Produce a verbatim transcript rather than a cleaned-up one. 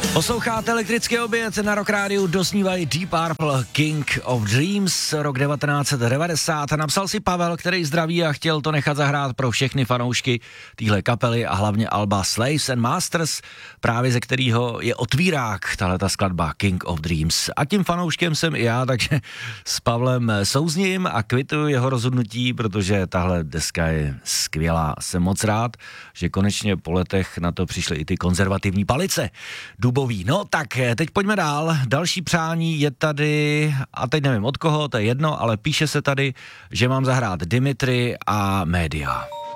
Posloucháte Elektrický oběd, na Rock Rádiu dosnívají Deep Purple, King of Dreams, rok devatenáct set devadesát. Napsal si Pavel, který zdraví a chtěl to nechat zahrát pro všechny fanoušky téhle kapely a hlavně alba Slaves and Masters, právě ze kterého je otvírák tahleta skladba King of Dreams. A tím fanouškem jsem i já, takže s Pavlem souzním a kvituju jeho rozhodnutí, protože tahle deska je skvělá. Jsem moc rád, že konečně po letech na to přišly i ty konzervativní palice dubový. No tak, teď pojďme dál. Další přání je tady, a teď nevím od koho, to je jedno, ale píše se tady, že mám zahrát Dimitri a Média.